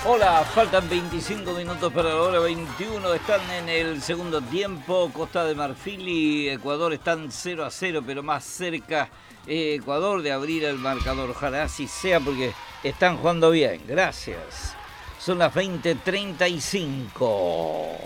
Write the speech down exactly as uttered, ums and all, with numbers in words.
Hola, faltan veinticinco minutos para la hora veintiuno, están en el segundo tiempo, Costa de Marfil y Ecuador están cero a cero, pero más cerca eh, Ecuador de abrir el marcador, ojalá así sea porque están jugando bien, gracias. Son las veinte treinta y cinco.